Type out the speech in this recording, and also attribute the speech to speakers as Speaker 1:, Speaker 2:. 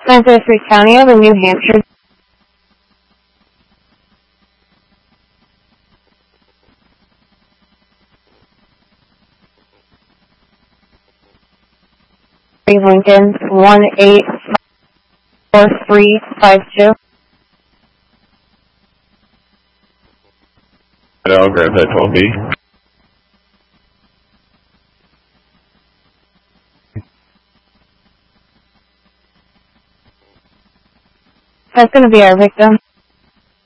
Speaker 1: Santa Fe County of New Hampshire. Lincoln 184352.
Speaker 2: Grandpa told me.
Speaker 1: That's going to be our victim.